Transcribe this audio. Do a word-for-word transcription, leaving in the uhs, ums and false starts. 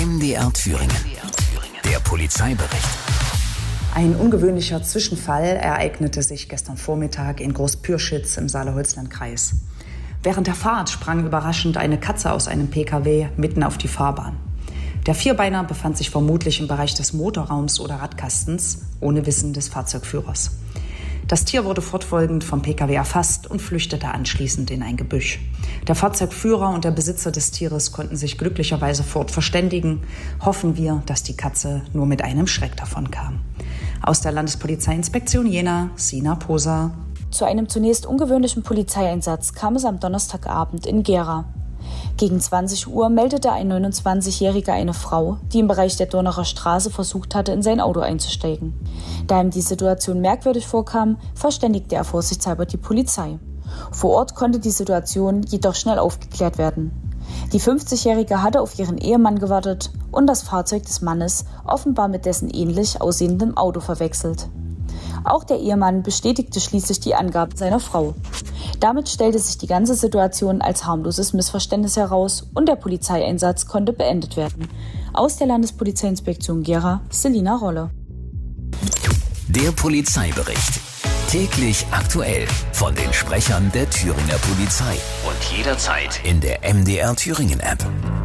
M D R Thüringen. Der Polizeibericht. Ein ungewöhnlicher Zwischenfall ereignete sich gestern Vormittag in Großpürschitz im Saale-Holzland-Kreis. Während der Fahrt sprang überraschend eine Katze aus einem P K W mitten auf die Fahrbahn. Der Vierbeiner befand sich vermutlich im Bereich des Motorraums oder Radkastens, ohne Wissen des Fahrzeugführers. Das Tier wurde fortfolgend vom P K W erfasst und flüchtete anschließend in ein Gebüsch. Der Fahrzeugführer und der Besitzer des Tieres konnten sich glücklicherweise fort verständigen. Hoffen wir, dass die Katze nur mit einem Schreck davonkam. Aus der Landespolizeiinspektion Jena, Sina Poser. Zu einem zunächst ungewöhnlichen Polizeieinsatz kam es am Donnerstagabend in Gera. Gegen zwanzig Uhr meldete ein neunundzwanzigjähriger eine Frau, die im Bereich der Dornacher Straße versucht hatte, in sein Auto einzusteigen. Da ihm die Situation merkwürdig vorkam, verständigte er vorsichtshalber die Polizei. Vor Ort konnte die Situation jedoch schnell aufgeklärt werden. Die fünfzigjährige hatte auf ihren Ehemann gewartet und das Fahrzeug des Mannes offenbar mit dessen ähnlich aussehendem Auto verwechselt. Auch der Ehemann bestätigte schließlich die Angaben seiner Frau. Damit stellte sich die ganze Situation als harmloses Missverständnis heraus und der Polizeieinsatz konnte beendet werden. Aus der Landespolizeiinspektion Gera, Selina Rolle. Der Polizeibericht. Täglich aktuell von den Sprechern der Thüringer Polizei und jederzeit in der M D R Thüringen App.